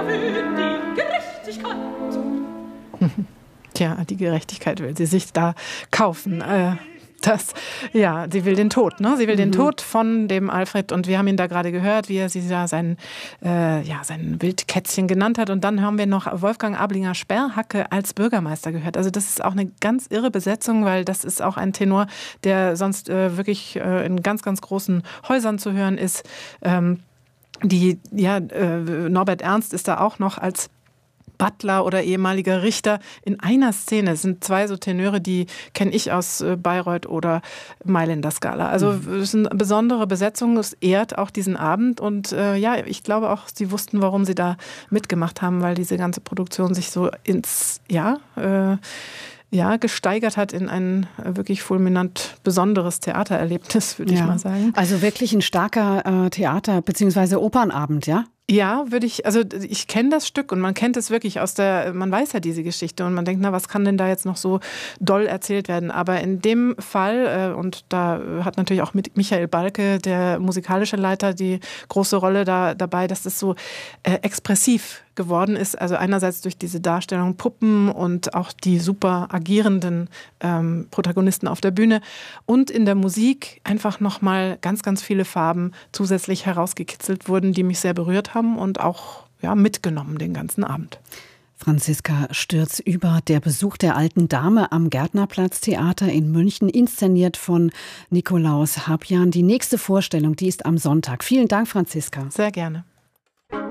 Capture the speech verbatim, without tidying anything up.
will die Gerechtigkeit. Tja, die Gerechtigkeit will sie sich da kaufen. Äh, das, ja, sie will den Tod, ne? Sie will mhm. den Tod von dem Alfred und wir haben ihn da gerade gehört, wie er sie da sein, äh, ja, sein Wildkätzchen genannt hat. Und dann haben wir noch Wolfgang Ablinger-Sperrhacke als Bürgermeister gehört. Also das ist auch eine ganz irre Besetzung, weil das ist auch ein Tenor, der sonst äh, wirklich äh, in ganz, ganz großen Häusern zu hören ist. Ähm, die, ja, äh, Norbert Ernst ist da auch noch als Butler oder ehemaliger Richter in einer Szene. Es sind zwei so Tenöre, die kenne ich aus Bayreuth oder Mailänder Scala. Also es ist eine besondere Besetzung, es ehrt auch diesen Abend und äh, ja, ich glaube auch, sie wussten, warum sie da mitgemacht haben, weil diese ganze Produktion sich so ins, ja, äh, ja, gesteigert hat in ein wirklich fulminant besonderes Theatererlebnis, würde ja. ich mal sagen. Also wirklich ein starker äh, Theater- bzw. Opernabend, ja? Ja, würde ich, also ich kenne das Stück und man kennt es wirklich aus der, man weiß ja diese Geschichte und man denkt, na, was kann denn da jetzt noch so doll erzählt werden? Aber in dem Fall, und da hat natürlich auch mit Michael Balke, der musikalische Leiter, die große Rolle da dabei, dass das so äh, expressiv geworden ist. Also einerseits durch diese Darstellung Puppen und auch die super agierenden ähm, Protagonisten auf der Bühne und in der Musik einfach nochmal ganz, ganz viele Farben zusätzlich herausgekitzelt wurden, die mich sehr berührt haben und auch ja, mitgenommen den ganzen Abend. Franziska Stürz über der Besuch der alten Dame am Gärtnerplatz-Theater in München, inszeniert von Nikolaus Habjan. Die nächste Vorstellung, die ist am Sonntag. Vielen Dank, Franziska. Sehr gerne.